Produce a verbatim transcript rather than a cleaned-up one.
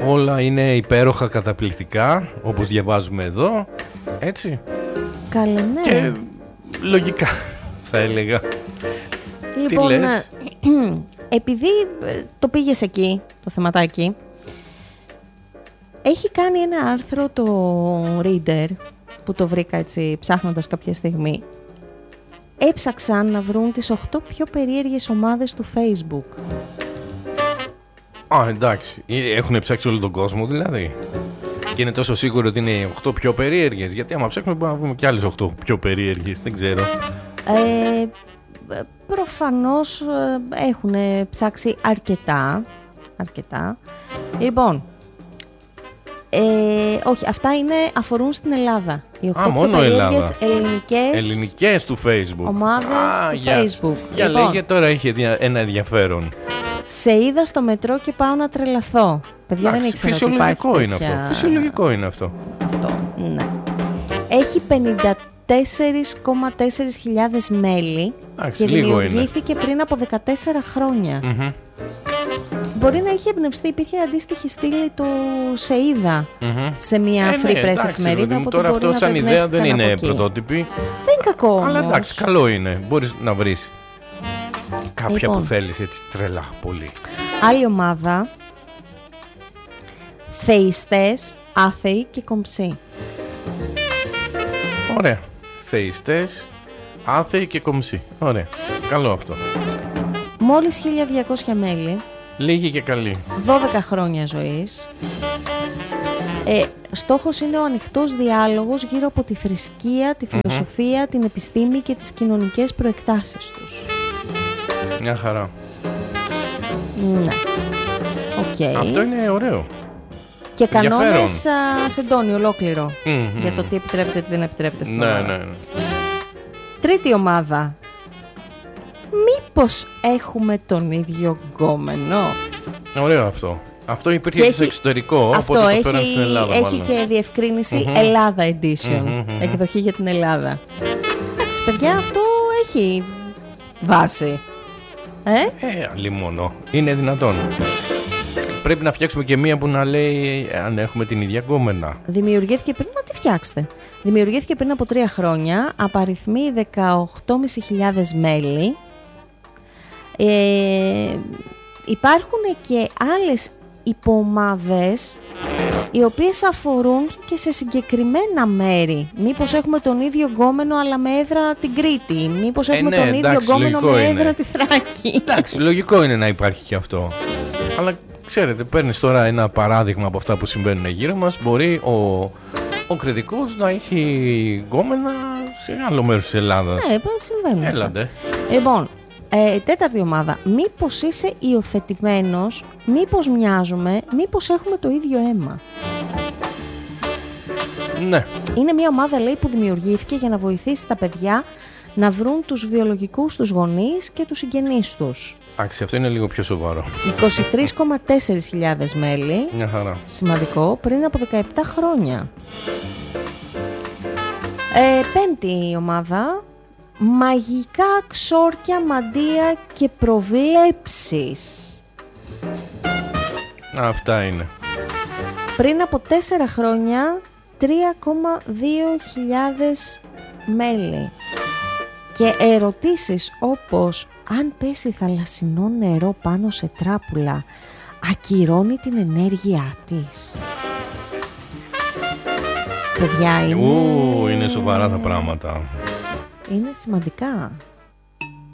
όλα είναι υπέροχα, καταπληκτικά, όπως διαβάζουμε εδώ, έτσι. Καλά, ναι. Και λογικά θα έλεγα. Λοιπόν, τι λες? επειδή το πήγες εκεί, το θεματάκι, έχει κάνει ένα άρθρο το Reader, που το βρήκα έτσι ψάχνοντας κάποια στιγμή. Έψαξαν να βρουν τις οκτώ πιο περίεργες ομάδες του Facebook. Α, εντάξει. Έχουν ψάξει όλο τον κόσμο δηλαδή. Και είναι τόσο σίγουρο ότι είναι οι οκτώ πιο περίεργες. Γιατί άμα ψάχνουμε μπορούμε να βρούμε και άλλες οκτώ πιο περίεργες. Δεν ξέρω. Ε, προφανώς έχουν ψάξει αρκετά. Αρκετά. Λοιπόν, ε, όχι, αυτά είναι, αφορούν στην Ελλάδα. Οι οκτώ Α, μόνο περίεργες Ελλάδα. ελληνικές, ελληνικές του Facebook. ομάδες Α, του για, Facebook. Για Λοιπόν, λέγε, τώρα έχει ένα ενδιαφέρον. σε είδα στο μετρό και πάω να τρελαθώ. Παιδιά, δεν ήξερα ότι υπάρχει Φυσιολογικό είναι τέτοια... αυτό. Φυσιολογικό είναι αυτό. Αυτό, ναι. Έχει πενήντα τέσσερις κόμμα τέσσερα χιλιάδες μέλη. Εντάξει, και λίγο δημιουργήθηκε είναι. πριν από δεκατέσσερα χρόνια. Mm-hmm. Μπορεί να είχε εμπνευστεί, υπήρχε αντίστοιχη στήλη του σε είδα Mm-hmm. σε μια ε, free ναι, press εντάξει, εφημερίδα. μου, τώρα αυτό σαν ιδέα δεν είναι πρωτότυπη. Δεν είναι κακό όμως. Αλλά εντάξει, καλό είναι. Μπορείς να βρεις κάποια λοιπόν, που θέλεις έτσι τρελά πολύ. Άλλη ομάδα. Θεϊστές, άθεοι και κομψοί. Ωραία. Θεϊστές, άθεοι και κομψοί. Ωραία. Καλό αυτό. Μόλις χίλια διακόσια μέλη. Λίγοι και καλοί. δώδεκα χρόνια ζωής. Ε, στόχος είναι ο ανοιχτός διάλογος γύρω από τη θρησκεία, τη φιλοσοφία, mm-hmm. την επιστήμη και τις κοινωνικές προεκτάσεις τους. Μια χαρά. Ναι. Okay. Αυτό είναι ωραίο. Και κανόνες σεντόνι ολόκληρο Mm-hmm. για το τι επιτρέπεται και τι δεν επιτρέπεται στην ναι, ομάδα. ναι, ναι. Τρίτη ομάδα. Μήπως έχουμε τον ίδιο γκόμενο? Ωραίο αυτό. Αυτό υπήρχε και στο έχει... εξωτερικό, αυτό οπότε έχει... το φέραν στην Ελλάδα. Έχει μάλλον. Και διευκρίνηση mm-hmm. Ελλάδα Edition, mm-hmm. εκδοχή για την Ελλάδα. Εντάξει παιδιά, αυτό έχει βάση. Ε, ε αλλήμονο. Είναι δυνατόν. Πρέπει να φτιάξουμε και μία που να λέει αν έχουμε την ίδια γκόμενα. Δημιουργήθηκε πριν, να τη φτιάξετε. Δημιουργήθηκε πριν από τρία χρόνια, απαριθμεί δεκαοκτώ χιλιάδες πεντακόσια μέλη. Ε, υπάρχουν και άλλες υποομάδες οι οποίες αφορούν και σε συγκεκριμένα μέρη. Μήπως έχουμε τον ίδιο γκόμενο αλλά με έδρα την Κρήτη. Μήπως έχουμε ε, ναι, τον ίδιο γκόμενο με έδρα είναι. Τη Θράκη. Εντάξει, λογικό είναι να υπάρχει και αυτό. Αλλά ξέρετε, παίρνεις τώρα ένα παράδειγμα από αυτά που συμβαίνουν γύρω μας. Μπορεί ο, ο κριτικός να έχει γκόμενα σε άλλο μέρος της Ελλάδας. Ναι, συμβαίνουν. Έλατε. Λοιπόν, ε, τέταρτη ομάδα. Μήπως είσαι υιοθετημένος, μήπως μοιάζουμε, μήπως έχουμε το ίδιο αίμα. Ναι. Είναι μια ομάδα, λέει, που δημιουργήθηκε για να βοηθήσει τα παιδιά να βρουν τους βιολογικούς τους γονείς και τους συγγενείς τους. Εντάξει, αυτό είναι λίγο πιο σοβαρό. είκοσι τρεις κόμμα τέσσερα χιλιάδες μέλη. Μια χαρά. Σημαντικό, πριν από δεκαεπτά χρόνια. Ε, πέμπτη ομάδα. Μαγικά ξόρκια, μαντεία και προβλέψεις. Αυτά είναι. Πριν από τέσσερα χρόνια, τρία κόμμα δύο χιλιάδες μέλη. Και ερωτήσεις όπως αν πέσει θαλασσινό νερό πάνω σε τράπουλα, ακυρώνει την ενέργειά της. Παιδιά, είναι... Ου, είναι σοβαρά τα πράγματα. Είναι σημαντικά.